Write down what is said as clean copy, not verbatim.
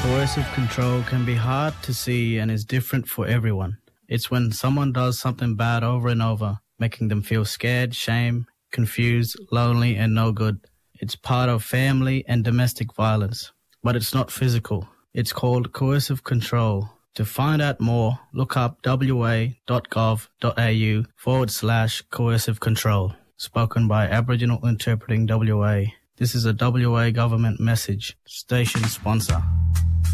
Coercive control can be hard to see and is different for everyone. It's when someone does something bad over and over, making them feel scared, shame, confused, lonely, and no good. It's part of family and domestic violence, but it's not physical. It's called coercive control. To find out more, look up wa.gov.au/coercive control. Spoken by Aboriginal Interpreting WA. This is a WA government message. Station sponsor.